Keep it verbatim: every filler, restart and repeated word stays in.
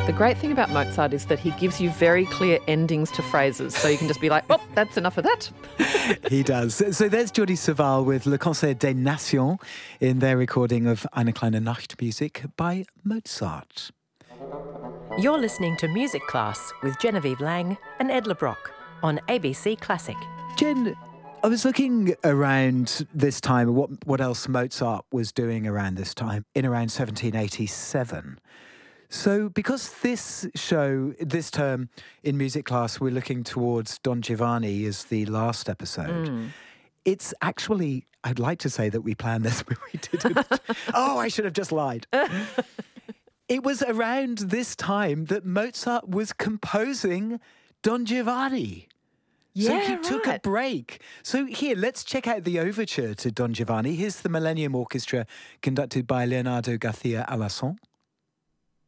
The great thing about Mozart is that he gives you very clear endings to phrases, so you can just be like, oh, that's enough of that. He does. So there's Jordi Savall with Le Concert des Nations in their recording of Eine kleine Nachtmusik by Mozart. You're listening to Music Class with Genevieve Lang and Ed LeBrock on A B C Classic. Jen, I was looking around this time, what, what else Mozart was doing around this time, in around seventeen eighty-seven. So because this show, this term in Music Class, we're looking towards Don Giovanni as the last episode, mm. it's actually, I'd like to say that we planned this, but we didn't. Oh, I should have just lied. It was around this time that Mozart was composing Don Giovanni. Yeah, so he right. took a break. So here, let's check out the overture to Don Giovanni. Here's the Millennium Orchestra conducted by Leonardo Garcia Alarcón.